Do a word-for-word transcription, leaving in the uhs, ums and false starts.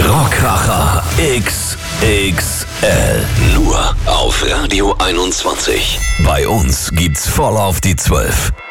Rockracher X X L. Nur auf Radio einundzwanzig. Bei uns gibt's voll auf die zwölf.